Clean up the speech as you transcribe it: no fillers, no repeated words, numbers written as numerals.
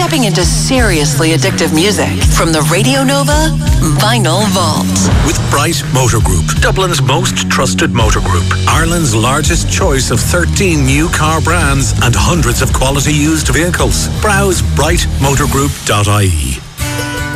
stepping into seriously addictive music from the Radio Nova Vinyl Vault. With Bright Motor Group, Dublin's most trusted motor group, Ireland's largest choice of 13 new car brands and hundreds of quality used vehicles. Browse brightmotorgroup.ie.